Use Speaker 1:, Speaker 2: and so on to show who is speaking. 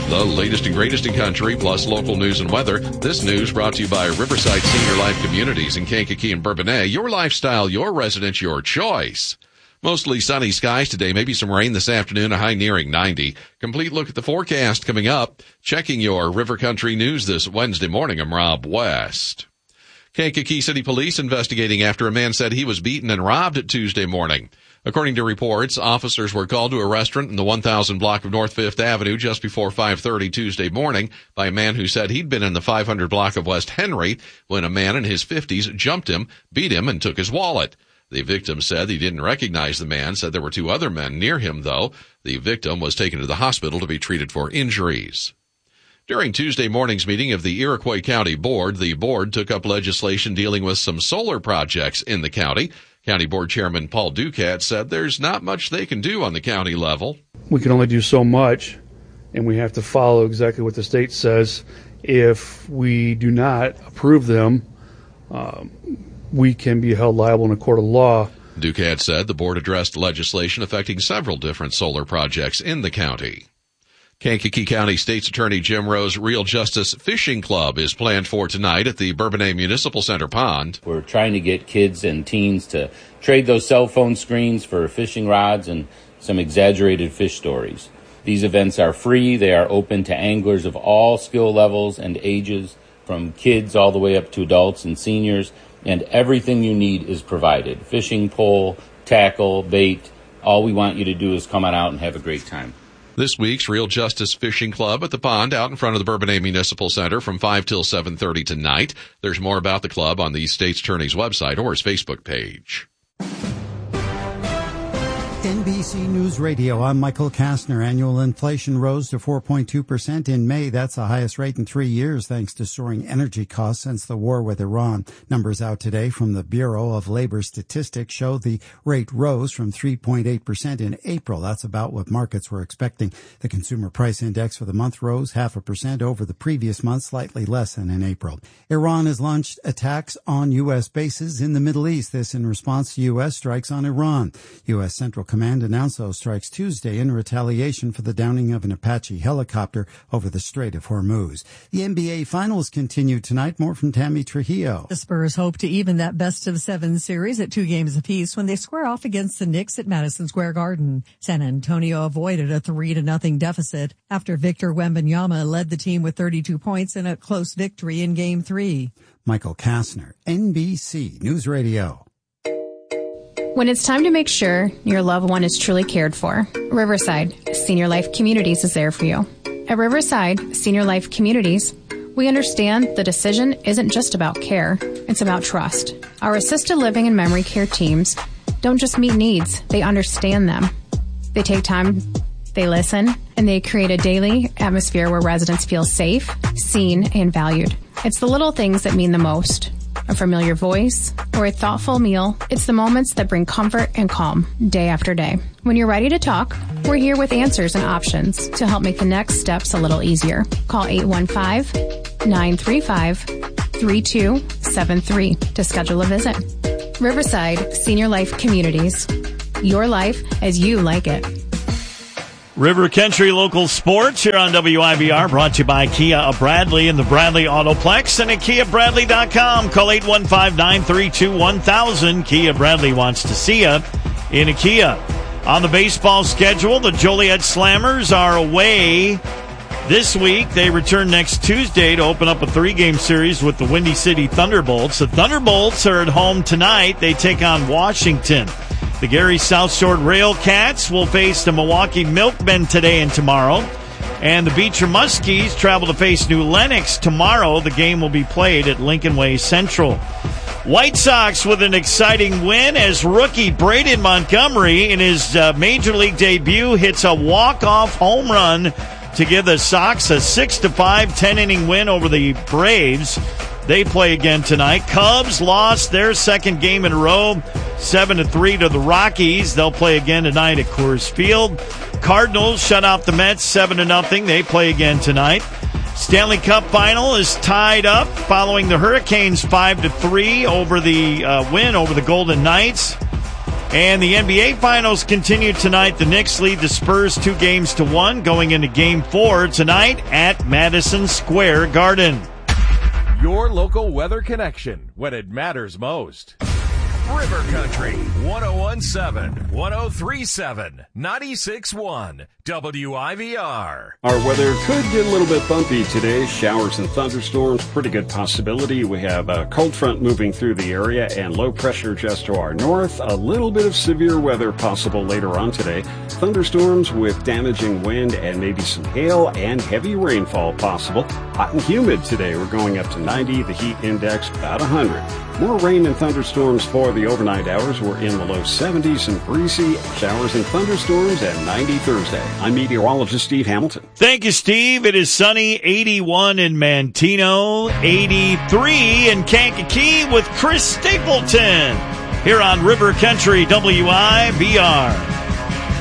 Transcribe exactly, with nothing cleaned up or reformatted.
Speaker 1: The latest and greatest in country, plus local news and weather. This news brought to you by Riverside Senior Life Communities in Kankakee and Bourbonnais. Your lifestyle, your residence, your choice. Mostly sunny skies today, maybe some rain this afternoon, a high nearing ninety. Complete look at the forecast coming up. Checking your River Country news this Wednesday morning, I'm Rob West. Kankakee City Police investigating after a man said he was beaten and robbed Tuesday morning. According to reports, officers were called to a restaurant in the one thousand block of North Fifth Avenue just before five thirty Tuesday morning by a man who said he'd been in the five hundred block of West Henry when a man in his fifties jumped him, beat him, and took his wallet. The victim said he didn't recognize the man, said there were two other men near him, though. The victim was taken to the hospital to be treated for injuries. During Tuesday morning's meeting of the Iroquois County Board, the board took up legislation dealing with some solar projects in the county. County Board Chairman Paul Ducat said there's not much they can do on the county level.
Speaker 2: We can only do so much, and we have to follow exactly what the state says. If we do not approve them, um, we can be held liable in a court of law.
Speaker 1: Ducat said the board addressed legislation affecting several different solar projects in the county. Kankakee County State's Attorney Jim Rowe's Real Justice Fishing Club is planned for tonight at the Bourbonnais Municipal Center Pond.
Speaker 3: We're trying to get kids and teens to trade those cell phone screens for fishing rods and some exaggerated fish stories. These events are free. They are open to anglers of all skill levels and ages, from kids all the way up to adults and seniors, and everything you need is provided. Fishing pole, tackle, bait. All we want you to do is come on out and have a great time.
Speaker 1: This week's Real Justice Fishing Club at the pond out in front of the Bourbonnais Municipal Center from five till seven thirty tonight. There's more about the club on the state's attorney's website or his Facebook page.
Speaker 4: N B C News Radio, I'm Michael Kastner. Annual inflation rose to four point two percent in May. That's the highest rate in three years thanks to soaring energy costs since the war with Iran. Numbers out today from the Bureau of Labor Statistics show the rate rose from three point eight percent in April. That's about what markets were expecting. The Consumer Price Index for the month rose half a percent over the previous month, slightly less than in April. Iran has launched attacks on U S bases in the Middle East. This in response to U S strikes on Iran. U S Central Command announced those strikes Tuesday in retaliation for the downing of an Apache helicopter over the Strait of Hormuz. The N B A Finals continue tonight. More from Tammy Trujillo.
Speaker 5: The Spurs hope to even that best-of-seven series at two games apiece when they square off against the Knicks at Madison Square Garden. San Antonio avoided a three to nothing deficit after Victor Wembanyama led the team with thirty-two points in a close victory in Game three.
Speaker 4: Michael Kastner, N B C News Radio.
Speaker 6: When it's time to make sure your loved one is truly cared for, Riverside Senior Life Communities is there for you. At Riverside Senior Life Communities, we understand the decision isn't just about care, it's about trust. Our assisted living and memory care teams don't just meet needs, they understand them. They take time, they listen, and they create a daily atmosphere where residents feel safe, seen, and valued. It's the little things that mean the most. A familiar voice, or a thoughtful meal. It's the moments that bring comfort and calm day after day. When you're ready to talk, we're here with answers and options to help make the next steps a little easier. Call eight one five, nine three five, three two seven three to schedule a visit. Riverside Senior Life Communities. Your life as you like it.
Speaker 7: River Country Local Sports here on W I B R, brought to you by Kia of Bradley and the Bradley Autoplex and at kia bradley dot com. Call eight one five, nine three two, one thousand. Kia Bradley wants to see you in a Kia. On the baseball schedule, the Joliet Slammers are away this week. They return next Tuesday to open up a three-game series with the Windy City Thunderbolts. The Thunderbolts are at home tonight. They take on Washington. The Gary South Shore Railcats will face the Milwaukee Milkmen today and tomorrow. And the Beecher Muskies travel to face New Lenox tomorrow. The game will be played at Lincoln Way Central. White Sox with an exciting win as rookie Braden Montgomery in his uh, Major League debut hits a walk-off home run to give the Sox a six to five ten-inning win over the Braves. They play again tonight. Cubs lost their second game in a row, seven to three to the Rockies. They'll play again tonight at Coors Field. Cardinals shut out the Mets seven to nothing. They play again tonight. Stanley Cup final is tied up following the Hurricanes five to three over the uh, win over the Golden Knights. And the N B A Finals continue tonight. The Knicks lead the Spurs two games to one going into Game four tonight at Madison Square Garden.
Speaker 8: Your local weather connection when it matters most. River Country, one oh one point seven, one oh three point seven, ninety-six point one, W I V R.
Speaker 9: Our weather could get a little bit bumpy today. Showers and thunderstorms, pretty good possibility. We have a cold front moving through the area and low pressure just to our north. A little bit of severe weather possible later on today. Thunderstorms with damaging wind and maybe some hail and heavy rainfall possible. Hot and humid today. We're going up to ninety. The heat index about one hundred. More rain and thunderstorms for the overnight hours. We're in the low seventies and breezy. Showers and thunderstorms at ninety Thursday. I'm meteorologist Steve Hamilton.
Speaker 7: Thank you, Steve. It is sunny, eighty-one in Manteno, eighty-three in Kankakee with Chris Stapleton here on River Country W I V R.